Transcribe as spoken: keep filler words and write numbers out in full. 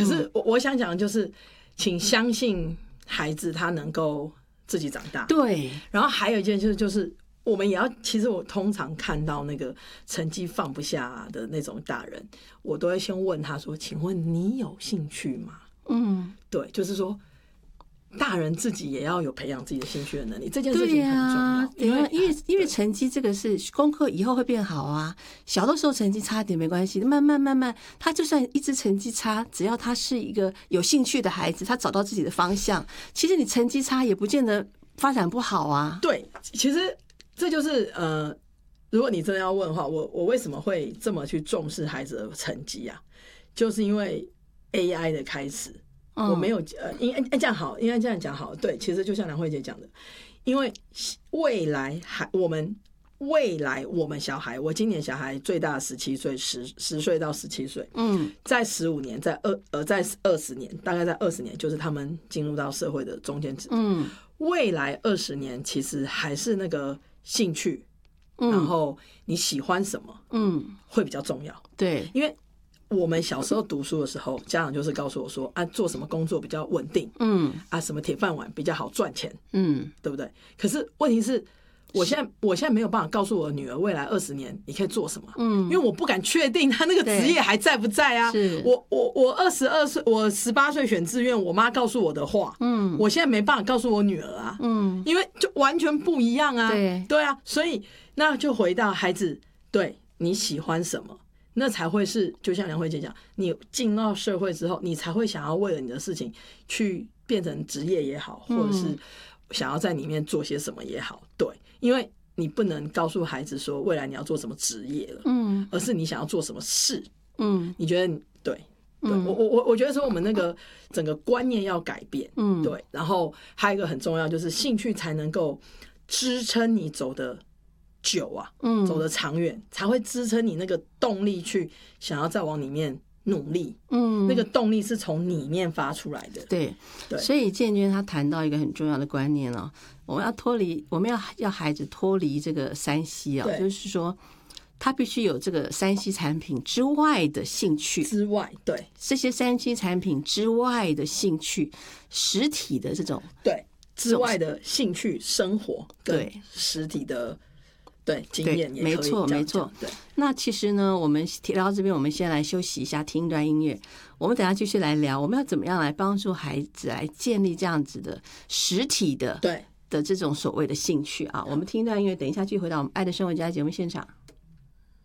可是我我想讲的就是，请相信孩子他能够自己长大。 对， 然后还有一件就是就是。我们也要，其实我通常看到那个成绩放不下的那种大人，我都会先问他说：“请问你有兴趣吗？”嗯，对，就是说，大人自己也要有培养自己的兴趣的能力，这件事情很重要。 对啊，因为因为因为成绩这个是功课以后会变好啊，小的时候成绩差点没关系，慢慢慢慢，他就算一直成绩差，只要他是一个有兴趣的孩子，他找到自己的方向，其实你成绩差也不见得发展不好啊。 对，其实。这就是呃，如果你真的要问的话，我我为什么会这么去重视孩子的成绩啊？就是因为 A I 的开始，嗯、我没有呃，应该这样好，应该这样讲好。对，其实就像梁慧姐讲的，因为未来还我们未来我们小孩，我今年小孩最大十七岁，十十岁到十七岁，嗯，在十五年，在二呃在二十年，大概在二十年，就是他们进入到社会的中间值。嗯，未来二十年其实还是那个。兴趣，然后你喜欢什么，嗯，会比较重要。 对， 因为我们小时候读书的时候，家长就是告诉我说啊，做什么工作比较稳定，嗯，啊，什么铁饭碗比较好赚钱，嗯，对不对？可是问题是，我现在我现在没有办法告诉我的女儿未来二十年你可以做什么，嗯，因为我不敢确定她那个职业还在不在啊。 是， 我我我二十二岁，我十八岁选志愿，我妈告诉我的话，嗯，我现在没办法告诉我女儿啊，嗯，因为就完全不一样啊。 对对啊，所以那就回到孩子，对你喜欢什么，那才会是就像梁慧姐讲，你进到社会之后，你才会想要为了你的事情去变成职业也好，或者是想要在里面做些什么也好，对。因为你不能告诉孩子说未来你要做什么职业了，嗯，而是你想要做什么事，嗯，你觉得对，对、嗯、我我我觉得说我们那个整个观念要改变，嗯，对，然后还有一个很重要就是兴趣才能够支撑你走的久啊，嗯，走的长远，才会支撑你那个动力去想要再往里面努力，嗯，那个动力是从里面发出来的。 对，对，所以建娟她谈到一个很重要的观念哦，我们要脱离，我们要要孩子脱离这个三 C 啊，就是说他必须有这个三 C 产品之外的兴趣之外，对， 这些三 C 产品之外的兴趣，实体的这种对之外的兴趣生活，对实体的。对，经验也可以， 没错，没错。 对， 那其实呢，我们聊到这边，我们先来休息一下，听一段音乐。我们等一下继续来聊，我们要怎么样来帮助孩子来建立这样子的实体的对的这种所谓的兴趣啊？我们听一段音乐，等一下继续回到我们爱的生活家节目现场。